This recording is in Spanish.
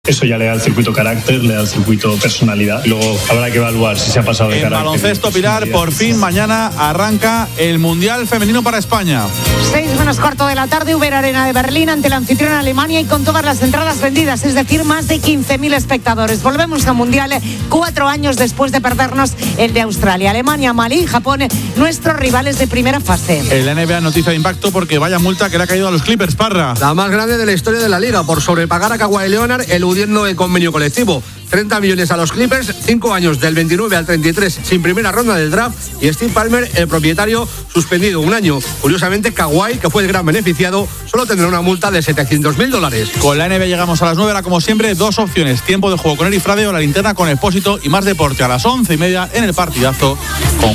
Eso ya le da al circuito carácter, le da al circuito personalidad. Luego habrá que evaluar si se ha pasado de carácter. En baloncesto, Pilar, por fin mañana arranca el Mundial Femenino para España. 6:15 de la tarde, Uber Arena de Berlín, ante la anfitriona Alemania y con todas las entradas vendidas, es decir, más de 15.000 espectadores. Volvemos a Mundial 4 años después de perdernos el de Australia. Alemania, Malí y Japón, nuestros rivales de primera fase. En la NBA, noticia de impacto porque vaya multa que le ha caído a los Clippers, Parra. La más grande de la historia de la Liga por sobrepagar a Kawhi Leonard, eludiendo el convenio colectivo. 30 millones a los Clippers, 5 años del 29 al 33 sin primera ronda del draft, y Steve Ballmer, el propietario, suspendido 1 año. Curiosamente, Kawhi, que fue el gran beneficiado, solo tendrá una multa de $700.000. Con la NBA llegamos a las 9, ahora como siempre, 2 opciones: tiempo de juego con Eri Frade o la linterna con Expósito, y más deporte a las 11:30 en el partidazo con